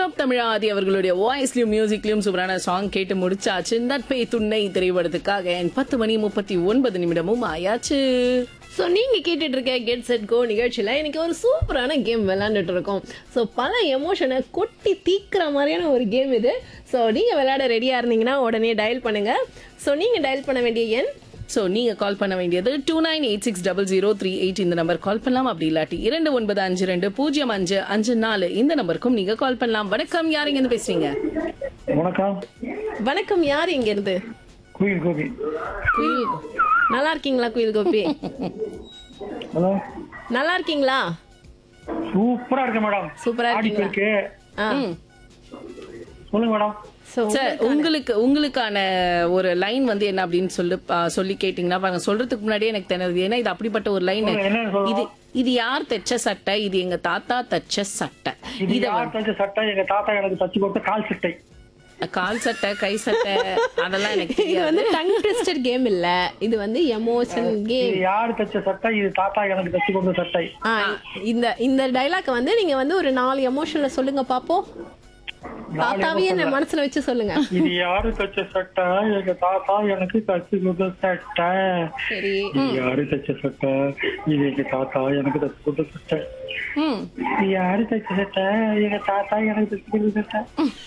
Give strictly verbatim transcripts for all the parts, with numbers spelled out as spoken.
அனுராப் தமிழாதி அவர்களுடைய வாய்ஸ்லயும் மியூசிக்லயும் சூப்பரான சாங் கேட்டு முடிச்சாச்சு. நட்பை துணை திரைப்படத்துக்காக என் பத்து மணி முப்பத்தி ஒன்பது நிமிடமும் ஆயாச்சு. ஸோ நீங்க கேட்டுட்டு இருக்க கெட் செட் கோ நிகழ்ச்சியில இன்னைக்கு ஒரு சூப்பரான கேம் விளையாண்டுட்டு இருக்கோம். ஸோ பல எமோஷனை கொட்டி தீக்கிற மாதிரியான ஒரு கேம் இது. ஸோ நீங்க விளையாட ரெடியா இருந்தீங்கன்னா உடனே டயல் பண்ணுங்க. ஸோ நீங்க டயல் பண்ண வேண்டிய எண் சோ நீங்க கால் பண்ண வேண்டியது two nine eight six double zero three eight இந்த நம்பர் கால் பண்ணலாம். அப்படி இல்லாட்டி இரண்டு ஒன்பது அஞ்சு ரெண்டு பூஜ்ஜியம் அஞ்சு அஞ்சு நாலு இந்த நம்பருக்கும் நீங்க கால் பண்ணலாம். வணக்கம், யார் இங்க இருந்து பேசுறீங்க? வணக்கம். வணக்கம், யார் இங்க இருந்து? குயில் கோபி. குயில், நல்லா இருக்கீங்களா குயில் கோபி? ஹலோ, நல்லா இருக்கீங்களா? சூப்பரா இருக்கு மேடம். சூப்பரா ஆடி இருக்கீங்களா? இருக்கு. சொல்லுங்க மேடம். சார், உங்களுக்கு உங்களுக்கான ஒரு லைன் வந்து என்ன அப்படின்னு சொல்லி ஆ, சொல்லி கேட்டீங்கன்னா பாருங்க, சொல்றதுக்கு முன்னாடியே எனக்கு தெரியாது. ஏன்னா இது அப்படிப்பட்ட ஒரு லைன். என்ன சொல்லணும்? இது இது யார் தைச்ச சட்டை? இது எங்க தாத்தா தைச்ச சட்டை. இது இத யார் தச்ச சட்டை? எங்க தாத்தா எனக்கு தச்சு கொடுத்த கால் சட்டை. கால் சட்டை, கை சட்டை, அதெல்லாம் எனக்கு இது தெரியாது. வந்து டங் ட்விஸ்டர் கேம் இல்ல, இது வந்து எமோஷன் இது கேம். யார் தச்ச சட்டை? இது தாத்தா எனக்கு தச்சு கொடுத்த சட்டை. இந்த இந்த டைலாக் வந்து நீங்க வந்து ஒரு நாலு எமோஷன்ல சொல்லுங்க பாப்போம். தாத்தாவே என்ன மனசுல வச்சு சொல்லுங்க. இது யாரு தச்ச சட்டை? எங்க தாத்தா எனக்கு தச்சு கொடுத்த சட்டை. சரி, இது யாரு தச்ச சட்டை? இது எங்க தாத்தா எனக்கு தச்சு கொடுத்த சட்டை. ம் இது யாரு தச்ச சட்டை? எங்க தாத்தா எனக்கு தச்சு கொடுத்த சட்டை.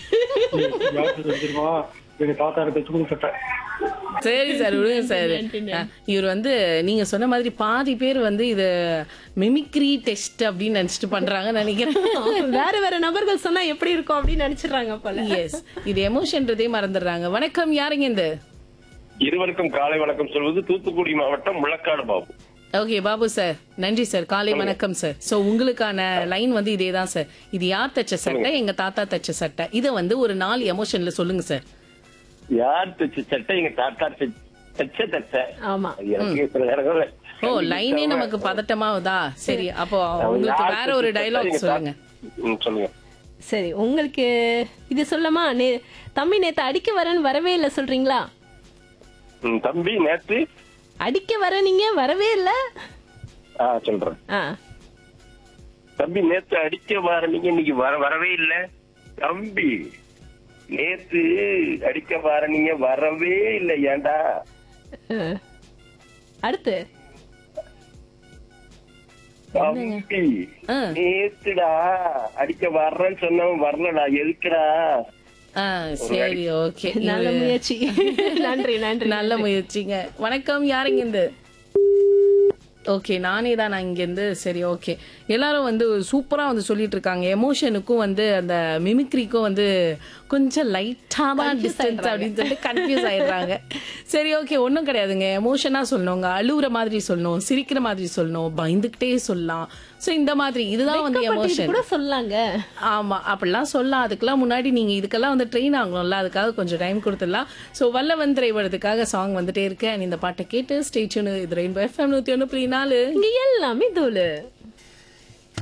யாரு தச்சிருமா? எங்க தாத்தா எனக்கு தச்சு கொடுத்த சட்டை. சரி சார், விடுங்க சார். இவர் வந்து நீங்க சொன்ன மாதிரி பாதி பேர் வந்து இது மிமிக்ரி டெஸ்ட் அப்படின்னு நினைச்சிட்டு பண்றாங்கன்னு நினைக்கிறேன். வேற வேற நபர்கள் சொன்னா எப்படி இருக்கும் அப்படின்னு நினைச்சிடுறாங்க போல. எஸ், இது எமோஷன்றதே மறந்துடுறாங்க. வணக்கம், யாருங்க இந்த? இருவருக்கும் காலை வணக்கம் சொல்வது தூத்துக்குடி மாவட்டம் முழக்காடு பாபு. ஓகே பாபு சார், நன்றி சார். காலை வணக்கம் சார். சோ உங்களுக்கான லைன் வந்து இதே தான் சார். இது யார் தச்ச சட்டை? எங்க தாத்தா தச்ச சட்டை. இதை வந்து ஒரு நாலு எமோஷன்ல சொல்லுங்க சார். யார் தச்ச சட்டை? எங்க தாத்தா தச்ச தச்சை. ஆமா, அது எனக்கு சில நேரங்கள்ல ஓ, லைனே நமக்கு பதட்டமாவதா? சரி, அப்போ உங்களுக்கு வேற ஒரு டைலாக் சொல்லுங்க. ம், சொல்லுங்க. சரி, உங்களுக்கு இது சொல்லமா? நே தம்பி நேத்து அடிக்க வரேன்னு வரவே இல்லை சொல்றீங்களா? ம், தம்பி நேத்து அடிக்க வர நீங்க வரவே இல்ல. ஆ சொல்றேன். ஆ, தம்பி நேத்து அடிக்க வர நீங்க இன்னைக்கு வர வரவே இல்ல. தம்பி நேத்து அடிக்க வர நீங்க வரவே இல்ல, ஏன்டா? ஆ. அடுத்து தம்பி ஆ. நேத்துடா அடிக்க வர்றேன்னு சொன்னவன் வரலடா, எதுக்குடா? ஆ, சரி, ஓகே. நல்ல முயற்சி. நன்றி நன்றி. நல்ல முயற்சிங்க. வணக்கம், யாருங்க இந்த? ஓகே, நானே தான் நான் இங்கேருந்து. சரி, ஓகே. எல்லாரும் வந்து சூப்பராக வந்து சொல்லிட்டு இருக்காங்க. எமோஷனுக்கும் வந்து அந்த மிமிக்ரிக்கும் வந்து கொஞ்சம் லைட்டாக தான் டிஸ்டன்ஸ் அப்படின்னு சொல்லிட்டு கன்ஃபியூஸ் ஆயிடுறாங்க. சரி, ஓகே, ஒன்றும் கிடையாதுங்க. எமோஷனாக சொல்லணுங்க, அழுகுற மாதிரி சொல்லணும், சிரிக்கிற மாதிரி சொல்லணும், பயந்துக்கிட்டே சொல்லலாம். ஸோ இந்த மாதிரி இதுதான் வந்து எமோஷன் கூட சொல்லாங்க. ஆமா, அப்படிலாம் சொல்லலாம். அதுக்கெல்லாம் முன்னாடி நீங்க இதுக்கெல்லாம் வந்து ட்ரெயின் ஆகணும்ல, அதுக்காக கொஞ்சம் டைம் கொடுத்துடலாம். ஸோ வல்லவன் திரைப்படத்துக்காக சாங் வந்துட்டே இருக்கு. இந்த பாட்டை கேட்டு ஸ்டே டியூன். இது ரெயின்போ எஃப்எம் நூத்தி ஒன்று புள்ளி நாலு. இங்க எல்லாமே தோலு.